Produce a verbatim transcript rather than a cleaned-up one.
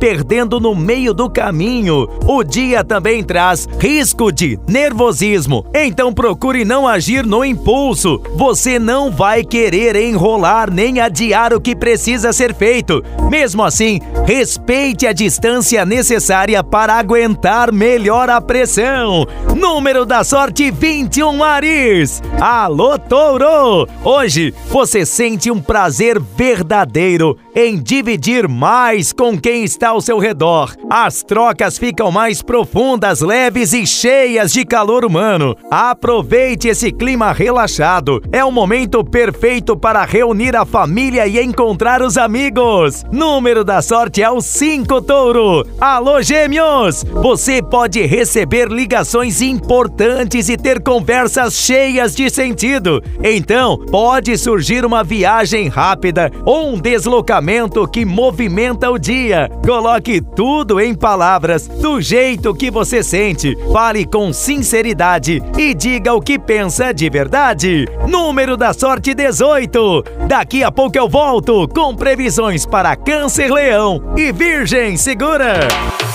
perdendo no meio do caminho. O dia também traz risco de nervosismo, então procure não agir no impulso. Você não vai querer enrolar nem adiar o que precisa ser feito. Mesmo assim, respeite a distância necessária para aguentar melhor a pressão. Número da sorte vinte e um, Áries. Alô, Touro! Hoje você sente um prazer verdadeiro em dividir mais com quem está ao seu redor. As trocas ficam mais profundas, leves e cheias de calor humano. Aproveite esse clima relaxado. É o momento perfeito para reunir a família e encontrar os amigos. Número da sorte é o cinco, Touro. Alô, Gêmeos! Você pode receber ligações importantes e ter conversas cheias de sentido. Então, pode surgir uma viagem rápida ou um deslocamento que movimenta o dia. Coloque tudo em palavras, do jeito que você sente. Fale com sinceridade e diga o que pensa de verdade. Número da sorte dezoito. Daqui a pouco eu volto com previsões para Câncer, Leão e Virgem. Segura!